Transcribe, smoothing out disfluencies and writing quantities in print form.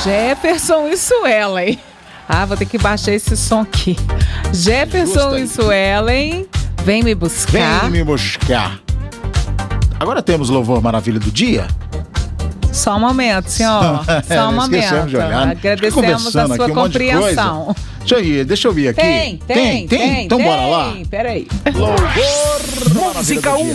Jefferson e Suelen. Vou ter que baixar esse som aqui. Jefferson e Suelen, vem me buscar. Vem me buscar. Agora temos louvor maravilha do dia. Só um momento, senhor. Só um momento. De olhar. Agradecemos a sua compreensão. Deixa eu ir aqui. Tem. Então bora lá. Peraí. Louvor Música 1.